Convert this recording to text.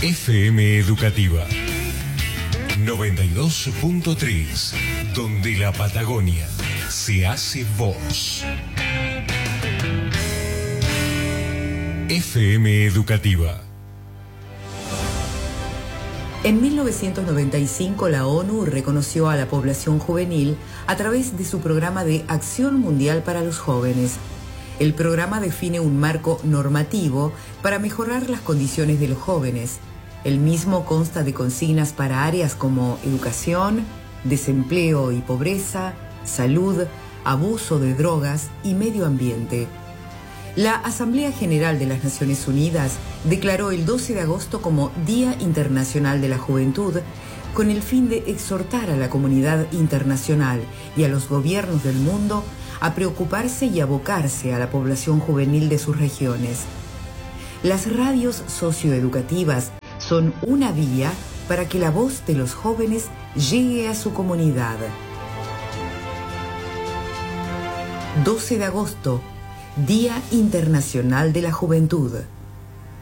FM Educativa 92.3, donde la Patagonia se hace voz. FM Educativa. En 1995 la ONU reconoció a la población juvenil a través de su programa de Acción Mundial para los Jóvenes. El programa define un marco normativo para mejorar las condiciones de los jóvenes. El mismo consta de consignas para áreas como educación, desempleo y pobreza, salud, abuso de drogas y medio ambiente. La Asamblea General de las Naciones Unidas declaró el 12 de agosto como Día Internacional de la Juventud, con el fin de exhortar a la comunidad internacional y a los gobiernos del mundo a preocuparse y abocarse a la población juvenil de sus regiones. Las radios socioeducativas son una vía para que la voz de los jóvenes llegue a su comunidad. 12 de agosto, Día Internacional de la Juventud.